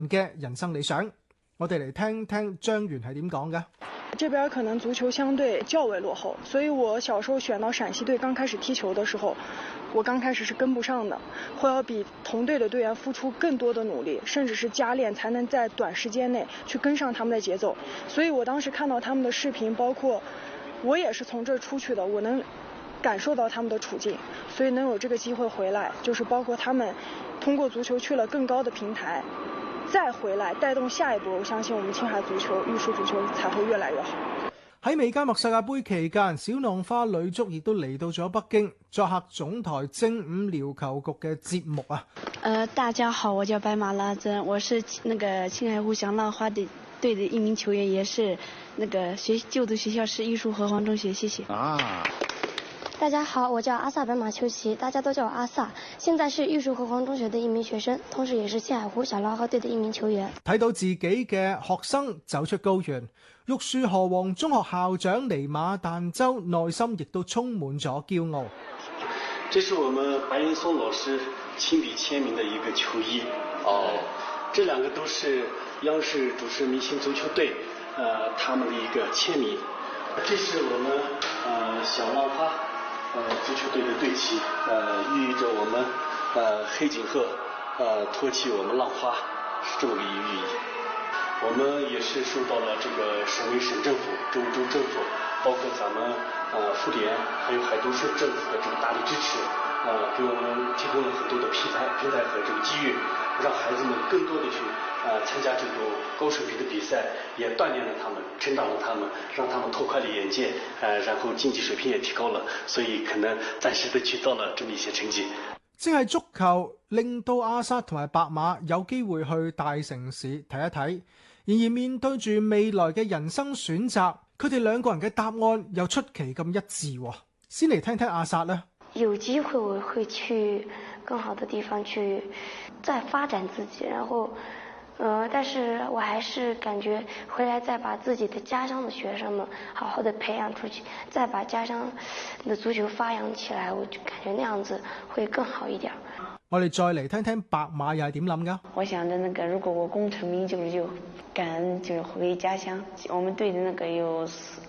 嘅人生理想。我哋嚟聽聽張元係點講嘅。 這邊可能足球相對較為落後，所以我小時候選到陝西隊剛開始踢球的時候，我剛開始是跟不上的，會要比同隊的隊員付出更多的努力，甚至是加練，才能在短時間內去跟上他們的節奏。所以我當時看到他們的視頻，包括我也是從這兒出去的，我能感受到他們的處境，所以能有這個機會回來，就是包括他們通過足球去了更高的平台，再回來帶動下一波，我相信我們青海足球、玉樹足球才會越來越好。 喺美加墨世界盃期間，小浪花女足亦都嚟到咗北京，作客總台精武琉球局嘅節目啊。 大家好，我叫白馬拉珍，我是那個青海湖小浪花隊的一名球員，也是那個就讀學校是玉樹河黃中學，謝謝。 大家好，我叫阿薩白馬秋琪，大家都叫我阿薩，現在是玉樹河黃中學的一名學生，同時也是青海湖小浪花隊的一名球員。 睇到自己嘅學生走出高原，玉樹河黃中學校長尼馬旦州內心亦都充滿咗驕傲。 這是我們白岩松老師親筆簽名的一個球衣。這兩個都是央視主持明星足球隊，他們的一個簽名。這是我們小浪花足球隊的隊旗，寓意着我們黑頸鶴托起我們浪花，是這麼個寓意。我們也是受到了這個省委省政府、州政府，包括咱們婦聯還有海東省政府的這個大力支持，給我們提供了很多的平台和這個機遇，讓孩子們更多的去參加這種高水平的比賽，也鍛鍊了他們，成長了他們，讓他們拓寬了眼界，然後競技水平也提高了，所以可能暫時的取到了這麼一些成績。 正係足球令到阿薩同埋白馬有機會去大城市睇一睇，然而面對住未來嘅人生選擇，佢哋兩個人嘅答案又出奇咁一致。先嚟聽聽阿薩啦。 有機會我會去更好的地方去再發展自己，然後但是我還是感覺回來再把自己的家鄉的學生們好好的培養出去，再把家鄉的足球發揚起來，我就感覺那樣子會更好一點。 我哋再嚟聽聽白馬又係點諗㗎？ 我想着那個如果我功成名就感恩就是回家鄉。我們隊的那個有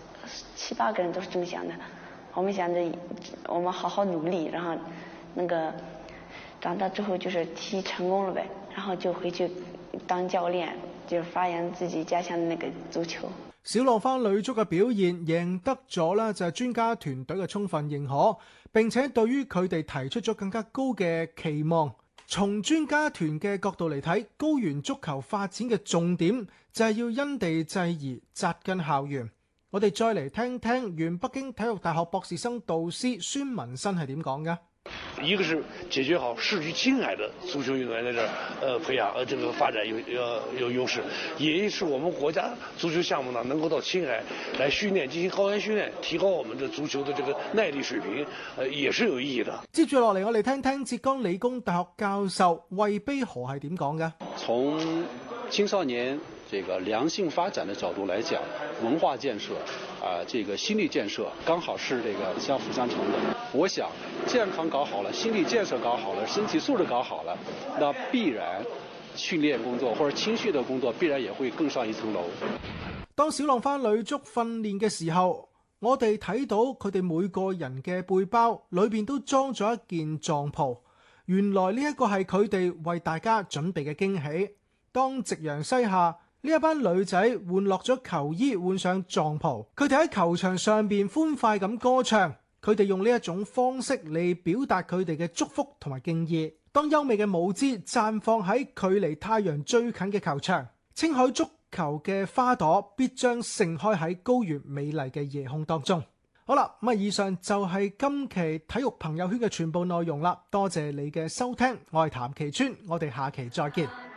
7、8個人都是這麼想的，我們想着我們好好努力，然後那個長大之後就是踢成功了唄，然後就回去當教練，就是發揚自己家鄉的那個足球。 小浪花女足嘅表現贏得咗呢就係專家團隊嘅充分認可，並且對於佢哋提出咗更加高嘅期望。從專家團嘅角度嚟睇，高原足球發展嘅重點就係要因地制宜，紮根校園。我哋再嚟聽聽原北京體育大學博士生導師孫文新係點講嘅。 一個是解決好市區青海的足球運動員在這兒培養這個發展有優勢，也是我們國家足球項目呢能夠到青海來訓練，進行高原訓練，提高我們的足球的這個耐力水平，也是有意義的。 接住落嚟，我哋聽聽浙江理工大學教授魏悲河係點講嘅。 從青少年這個良性發展的角度來講，文化建設這個心理建設剛好是這個相輔相成的。我想健康搞好了，心理建設搞好了，身體素質搞好了，那必然訓練工作或者青訓的工作必然也會更上一層樓。 當小浪花女足訓練嘅時候，我哋睇到佢哋每個人嘅背包裏邊都裝咗一件撞袍，原來呢一個係佢哋為大家準備嘅驚喜。當夕陽西下，呢一班女仔換落咗球衣，換上撞袍，佢哋喺球場上邊歡快咁歌唱。佢哋用呢一種方式嚟表達佢哋嘅祝福同埋敬意。當優美嘅舞姿綻放喺距離太陽最近嘅球場，青海足球嘅花朵必將盛開喺高原美麗嘅夜空當中。好啦，咁以上就係今期體育朋友圈嘅全部內容啦。多謝你嘅收聽，我係譚其川，我哋下期再見。